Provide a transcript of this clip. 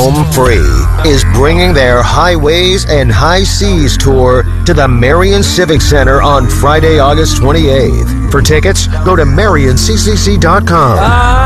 home free, is bringing their Highways and High Seas tour to the Marion Civic Center on Friday, August 28th. For tickets, go to marioncccc.com.